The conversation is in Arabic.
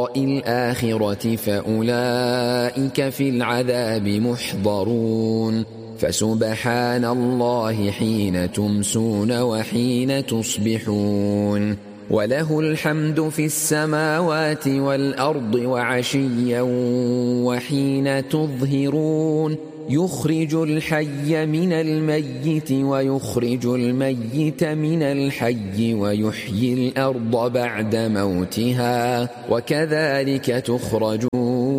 لقاء الآخرة فأولئك في العذاب محضرون فسبحان الله حين تمسون وحين تصبحون وله الحمد في السماوات والأرض وعشيا وحين تظهرون يخرج الحي من الميت ويخرج الميت من الحي ويحيي الأرض بعد موتها وكذلك تخرجون